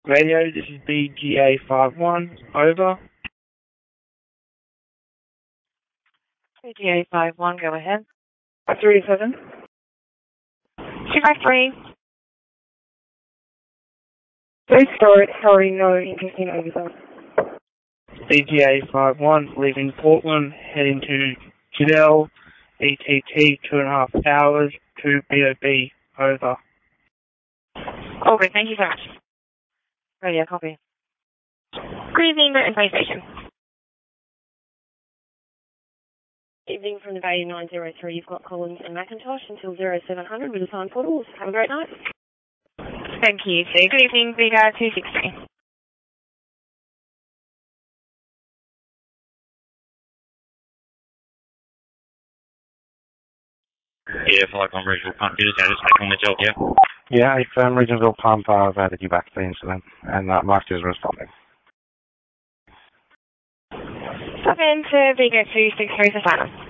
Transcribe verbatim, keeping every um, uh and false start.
Radio, this is B G A five one, over. B G A five one, go ahead. three seven. two five three. Please start, sorry, no interesting over. B G A five one, leaving Portland, heading to Cadell, E T T, two and a half hours, to B O B, over. Over, thank you so much. Radio, copy. Good evening, Merton Bay Station. Evening from the Bay nine zero three, you've got Collins and Macintosh until zero seven hundred with the time portals. Have a great night. Thank you, sir. Good evening, Vega two sixty. Yeah, flight on Regional Pump, you just had to take on the job, yeah? Yeah, if um, Regional Pump, I've added you back to the incident, and uh, Mark is responding. Stop in to Vega two six three for silence.